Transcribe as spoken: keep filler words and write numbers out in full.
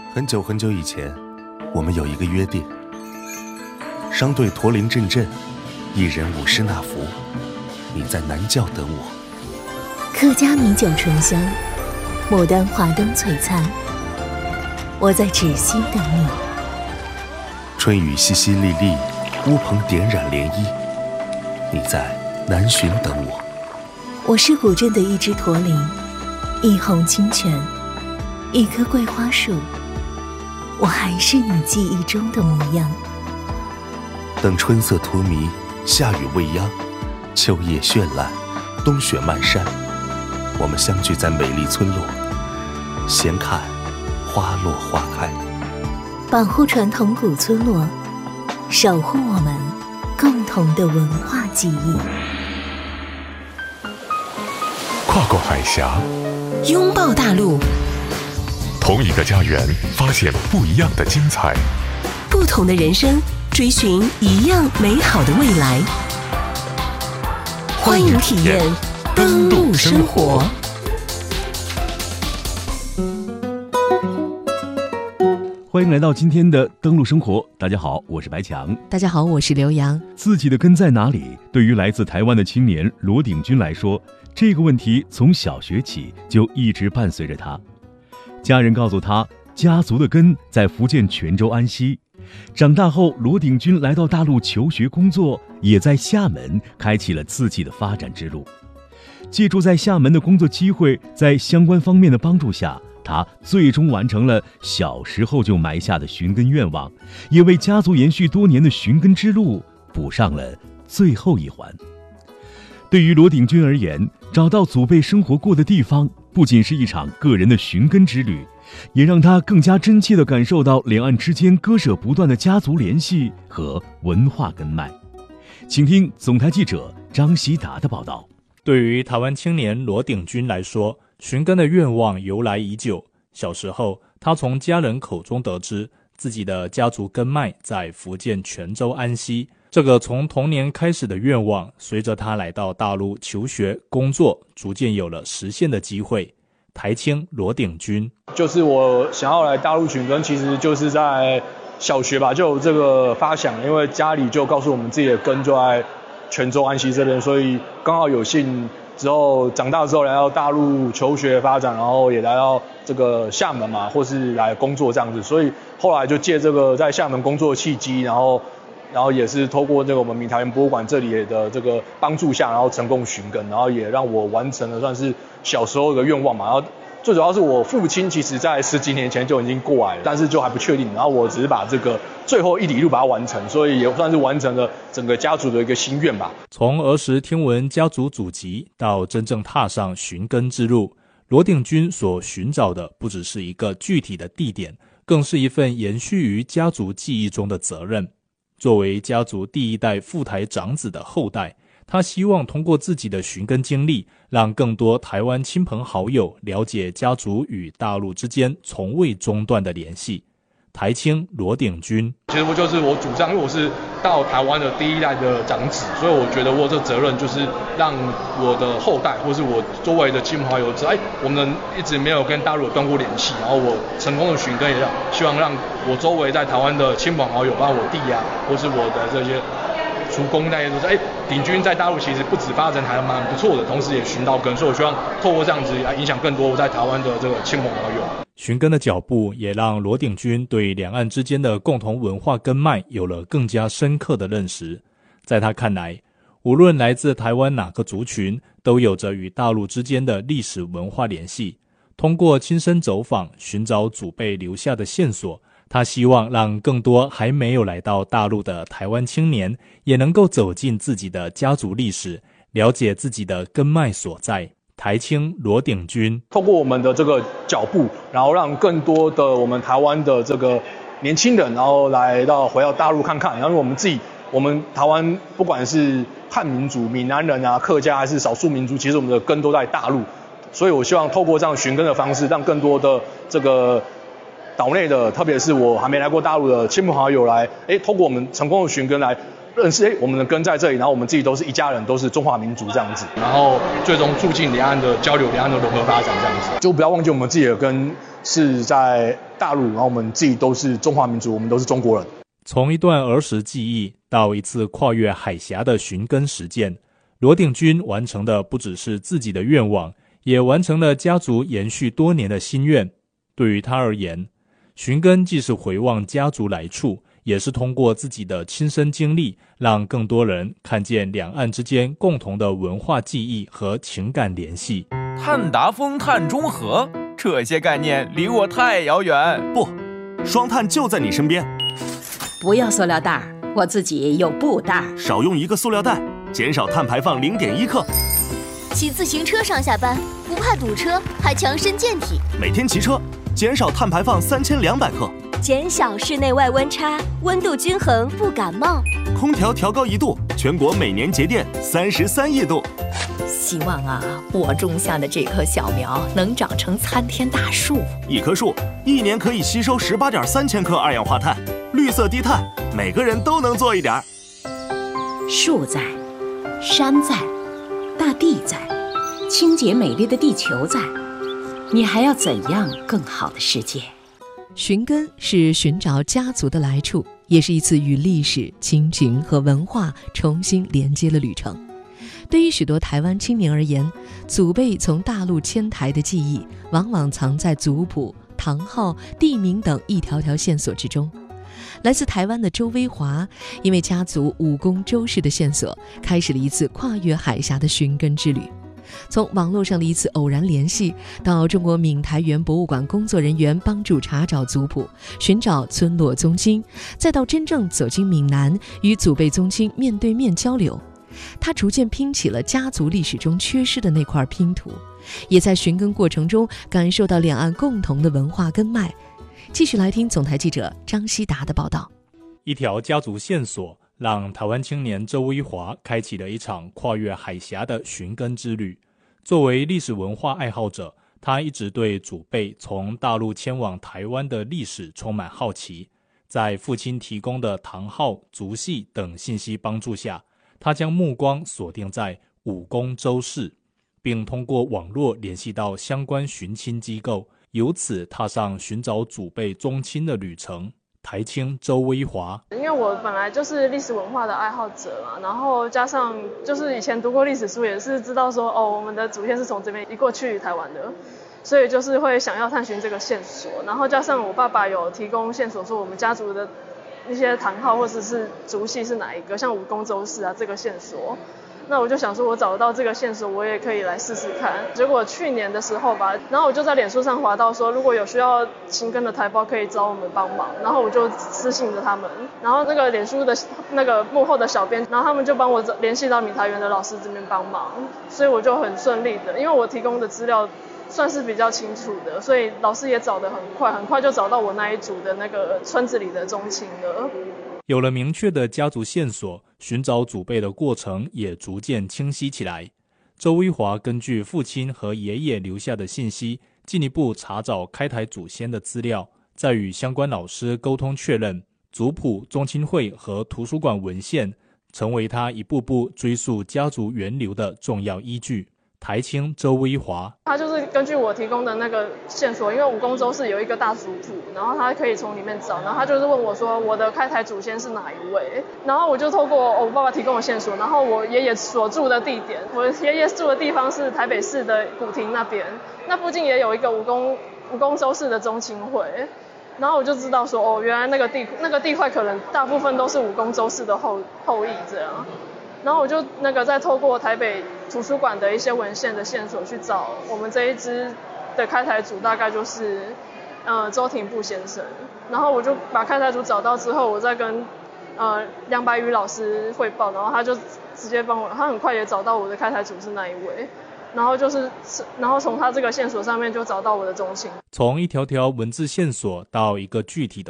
很久很久以前，我们有一个约定，商队驼铃阵阵，一人五十纳福，你在南教等我。 客家米酒醇香，牡丹华灯璀璨，我在芷溪等你。 春雨淅淅沥沥，乌篷点染涟漪，你在南浔等我。 我是古镇的一只驼铃，一泓清泉，一棵桂花树，我还是你记忆中的模样。 等春色荼蘼，夏雨未央，秋叶绚烂，冬雪漫山，我们相聚在美丽村落，闲看花落花开。 保护传统古村落，守护我们共同的文化记忆。 跨过海峡， 拥抱大陆， 同一个家园，发现不一样的精彩。 不同的人生，追寻一样美好的未来。欢迎体验登陆生活。 欢迎来到今天的登陆生活。大家好，我是白强。 大家好，我是刘洋。 自己的根在哪里？对于来自台湾的青年罗鼎钧来说，这个问题从小学起就一直伴随着他。家人告诉他，家族的根在福建泉州安溪。长大后，罗鼎钧来到大陆求学工作，也在厦门开启了自己的发展之路。借助在厦门的工作机会，在相关方面的帮助下，他最终完成了小时候就埋下的寻根愿望，也为家族延续多年的寻根之路补上了最后一环。对于罗鼎钧而言，找到祖辈生活过的地方，不仅是一场个人的寻根之旅，也让他更加真切地感受到两岸之间割舍不断的家族联系和文化根脉。请听总台记者张希达的报道。 对于台湾青年罗鼎钧来说，寻根的愿望由来已久。小时候，他从家人口中得知，自己的家族根脉在福建泉州安溪。这个从童年开始的愿望，随着他来到大陆求学、工作，逐渐有了实现的机会。台青罗鼎钧， 就是我想要来大陆寻根，其实就是在小学吧，就有这个发想，因为家里就告诉我们自己的根就在泉州安溪这边，所以刚好有幸之后长大之后来到大陆求学发展，然后也来到这个厦门嘛，或是来工作这样子，所以后来就借这个在厦门工作的契机，然后然后也是透过这个我们闽台园博物馆这里的这个帮助下，然后成功寻根，然后也让我完成了算是小时候的愿望嘛。然后最主要是我父亲其实在十几年前就已经过来了，但是就还不确定，然后我只是把这个最后一里路把它完成，所以也算是完成了整个家族的一个心愿吧。 从儿时听闻家族祖籍到真正踏上寻根之路，罗鼎钧所寻找的不只是一个具体的地点，更是一份延续于家族记忆中的责任。作为家族第一代副台长子的后代，他希望通过自己的寻根经历，让更多台湾亲朋好友了解家族与大陆之间从未中断的联系。台青罗鼎钧， 其实我就是我主张，因为我是到台湾的第一代的长子，所以我觉得我这责任就是让我的后代或是我周围的亲朋好友知道，哎，我们一直没有跟大陆有断过联系，然后我成功的寻根也让希望让我周围在台湾的亲朋好友，包括我弟啊，或是我的这些叔公那些都是，哎，鼎钧在大陆其实不止发展还蛮不错的，同时也寻到根，所以我希望透过这样子来影响更多我在台湾的这个亲朋好友。 寻根的脚步也让罗鼎钧对两岸之间的共同文化根脉有了更加深刻的认识。在他看来，无论来自台湾哪个族群，都有着与大陆之间的历史文化联系。通过亲身走访，寻找祖辈留下的线索，他希望让更多还没有来到大陆的台湾青年，也能够走进自己的家族历史，了解自己的根脉所在。台青罗鼎钧， 透过我们的这个脚步，然后让更多的我们台湾的这个年轻人，然后来到回到大陆看看，然后我们自己，我们台湾不管是汉民族、闽南人啊、客家还是少数民族，其实我们的根都在大陆，所以我希望透过这样寻根的方式，让更多的这个岛内的，特别是我还没来过大陆的亲朋好友来，哎，透过我们成功的寻根来认识，哎，我们的根在这里，然后我们自己都是一家人，都是中华民族这样子，然后最终促进两岸的交流、两岸的融合发展这样子。就不要忘记我们自己的根是在大陆，然后我们自己都是中华民族，我们都是中国人。 从一段儿时记忆到一次跨越海峡的寻根实践，罗鼎钧完成的不只是自己的愿望，也完成了家族延续多年的心愿。对于他而言，寻根既是回望家族来处，也是通过自己的亲身经历，让更多人看见两岸之间共同的文化记忆和情感联系。 碳达峰、碳中和，这些概念离我太遥远。 不，双碳就在你身边。 不要塑料袋，我自己有布袋。 少用一个塑料袋，减少碳排放零点一克。 骑自行车上下班，不怕堵车，还强身健体。 每天骑车，减少碳排放三千两百克。 减小室内外温差，温度均衡不感冒。 空调调高一度，全国每年节电三十三亿度。 希望啊，我种下的这棵小苗能长成参天大树。 一棵树一年可以吸收十八点三千克二氧化碳，绿色低碳，每个人都能做一点。 树在，山在，大地在，清洁美丽的地球在，你还要怎样更好的世界？ 寻根是寻找家族的来处，也是一次与历史、亲情和文化重新连接的旅程。对于许多台湾青年而言，祖辈从大陆迁台的记忆往往藏在族谱、堂号、地名等一条条线索之中。来自台湾的周威华，因为家族武功周氏的线索，开始了一次跨越海峡的寻根之旅。从网络上的一次偶然联系，到中国闽台园博物馆工作人员帮助查找族谱，寻找村落宗亲，再到真正走进闽南，与祖辈宗亲面对面交流，他逐渐拼起了家族历史中缺失的那块拼图，也在寻根过程中感受到两岸共同的文化根脉。继续来听总台记者张希达的报道。 一条家族线索让台湾青年周威华开启了一场跨越海峡的寻根之旅。作为历史文化爱好者，他一直对祖辈从大陆迁往台湾的历史充满好奇。在父亲提供的堂号、族系等信息帮助下，他将目光锁定在武功周氏，并通过网络联系到相关寻亲机构，由此踏上寻找祖辈宗亲的旅程。台青周威华， 因为我本来就是历史文化的爱好者嘛，然后加上就是以前读过历史书，也是知道说哦，我们的祖先是从这边移过去台湾的，所以就是会想要探寻这个线索。然后加上我爸爸有提供线索，说我们家族的一些堂号或者是族系是哪一个，像武功周氏啊这个线索。那我就想说，我找得到这个线索，我也可以来试试看。结果去年的时候吧，然后我就在脸书上滑到说，如果有需要寻根的台胞可以找我们帮忙，然后我就私信着他们，然后那个脸书的那个幕后的小编，然后他们就帮我联系到闽台园的老师这边帮忙，所以我就很顺利的，因为我提供的资料算是比较清楚的，所以老师也找得很快，很快就找到我那一组的那个村子里的宗亲了。 有了明确的家族线索，寻找祖辈的过程也逐渐清晰起来。周威华根据父亲和爷爷留下的信息，进一步查找开台祖先的资料，再与相关老师沟通确认，族谱、宗亲会和图书馆文献成为他一步步追溯家族源流的重要依据。台青周威华， 他就是根据我提供的那个线索，因为武功周是有一个大族谱，然后他可以从里面找，然后他就是问我说我的开台祖先是哪一位，然后我就透过、哦、我爸爸提供的线索，然后我爷爷所住的地点，我爷爷住的地方是台北市的古亭那边，那附近也有一个武功武功周氏的宗亲会，然后我就知道说哦，原来那个地那个地块可能大部分都是武功周氏的后后裔这样。然后我就那个再透过台北图书馆的一些文献的线索去找我们这一支的开台组，大概就是呃周廷步先生。然后我就把开台组找到之后，我再跟呃梁白宇老师汇报，然后他就直接帮我，他很快也找到我的开台组是那一位。然后就是，然后从他这个线索上面就找到我的宗亲。 从一条条文字线索到一个具体的